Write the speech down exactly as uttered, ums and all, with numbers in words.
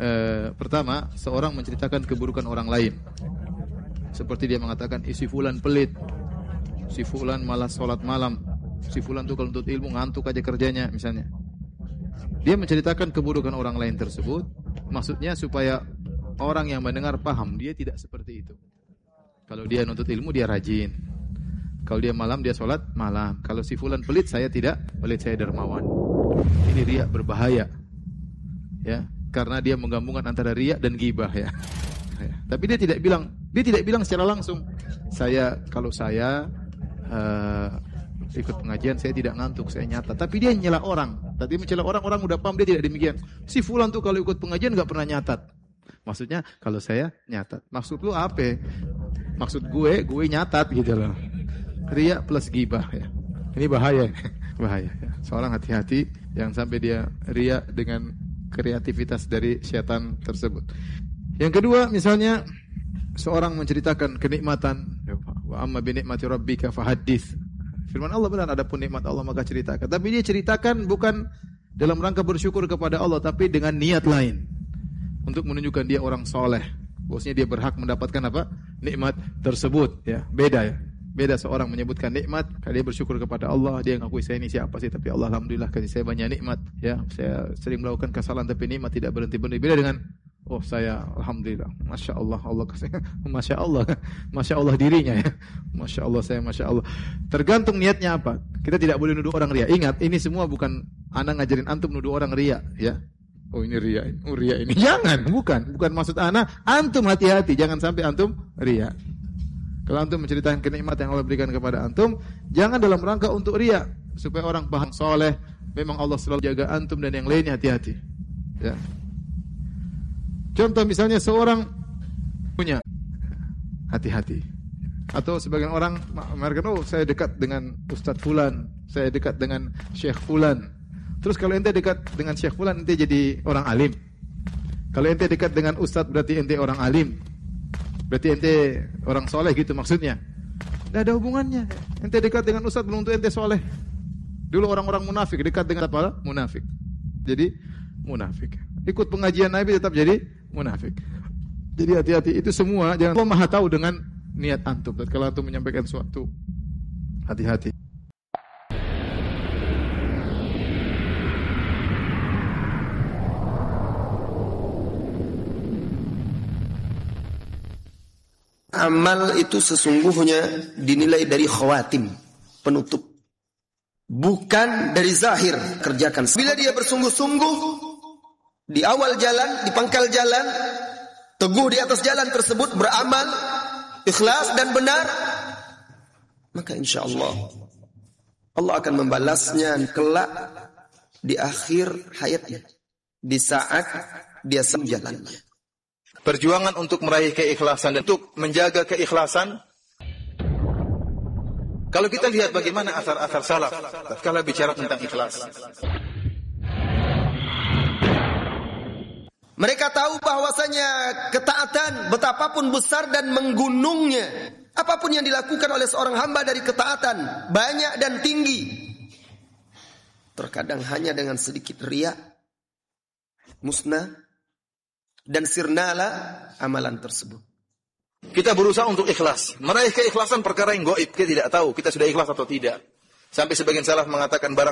eh, pertama, seorang menceritakan keburukan orang lain. Seperti dia mengatakan, si fulan pelit, si fulan malas sholat malam, si fulan tuh kalau untuk ilmu ngantuk aja kerjanya misalnya. Dia menceritakan keburukan orang lain tersebut, maksudnya supaya orang yang mendengar paham dia tidak seperti itu. Kalau dia nuntut ilmu dia rajin. Kalau dia malam dia sholat malam. Kalau si fulan pelit saya tidak pelit, saya dermawan. Ini riya berbahaya, ya, karena dia menggabungkan antara riya dan ghibah, ya. Ya. Tapi dia tidak bilang, dia tidak bilang secara langsung. Saya kalau saya uh, ikut pengajian saya tidak ngantuk, saya nyata. Tapi dia nyela orang. Tadi mencela orang, orang udah paham dia tidak demikian. Si fulan tuh kalau ikut pengajian enggak pernah nyatat. Maksudnya kalau saya nyatat. Maksud lu apa? Maksud gue, gue nyatat gitu loh. Riya plus ghibah, ya. Ini bahaya, bahaya. Ya. Seorang hati-hati jangan sampai dia riya dengan kreativitas dari syaitan tersebut. Yang kedua, misalnya seorang menceritakan kenikmatan, wa amma bi ni'mati rabbika fahaddits. Firman Allah benar, adapun nikmat Allah maka ceritakan. Tapi dia ceritakan bukan dalam rangka bersyukur kepada Allah, tapi dengan niat lain. Untuk menunjukkan dia orang soleh. Bosnya dia berhak mendapatkan apa? Nikmat tersebut, ya. Beda, ya. Beda seorang menyebutkan nikmat, kalau dia bersyukur kepada Allah, dia ngakui saya ini siapa sih, tapi Allah alhamdulillah kasih saya banyak nikmat, ya. Saya sering melakukan kesalahan tapi nikmat tidak berhenti-berhenti. Beda dengan oh saya alhamdulillah, masya Allah, Allah kasih, masya Allah, masya Allah dirinya, ya. Masya Allah saya, masya Allah. Tergantung niatnya apa. Kita tidak boleh nuduh orang riya. Ingat, ini semua bukan anak ngajarin antum nuduh orang riya, ya. Oh ini riya, oh riya ini. Jangan, bukan, bukan maksud anak. Antum hati-hati, jangan sampai antum riya. Kalau antum menceritakan kenikmatan yang Allah berikan kepada antum, jangan dalam rangka untuk riya, supaya orang paham soleh. Memang Allah selalu jaga antum dan yang lainnya, hati-hati. Ya. Contoh misalnya seorang punya, hati-hati. Atau sebagian orang mereka, oh saya dekat dengan Ustadz Fulan, saya dekat dengan Syekh Fulan. Terus kalau ente dekat dengan Syekh Fulan, ente jadi orang alim. Kalau ente dekat dengan Ustadz berarti ente orang alim. Berarti ente orang soleh gitu maksudnya. Tidak ada hubungannya. Ente dekat dengan Ustadz belum tentu ente soleh. Dulu orang-orang munafik dekat dengan apa? Munafik. Jadi munafik. Ikut pengajian Nabi tetap jadi munafik. Jadi hati-hati, itu semua jangan. Allah Maha tahu dengan niat antum. Dan kalau antum menyampaikan sesuatu, hati-hati. Amal itu sesungguhnya dinilai dari khawatim, penutup, bukan dari zahir. Kerjakan. Bila dia bersungguh-sungguh di awal jalan, di pangkal jalan, teguh di atas jalan tersebut, beramal ikhlas dan benar, maka insya Allah Allah akan membalasnya kelak di akhir hayatnya, di saat dia sedang jalannya. Perjuangan untuk meraih keikhlasan dan untuk menjaga keikhlasan. Kalau kita lihat bagaimana asar-asar salaf tatkala bicara tentang ikhlas. Mereka tahu bahwasanya ketaatan betapapun besar dan menggunungnya, apapun yang dilakukan oleh seorang hamba dari ketaatan, banyak dan tinggi, terkadang hanya dengan sedikit riya, musnah dan sirnala amalan tersebut. Kita berusaha untuk ikhlas, meraih keikhlasan perkara yang gaib, kita tidak tahu kita sudah ikhlas atau tidak. Sampai sebagian salaf mengatakan barang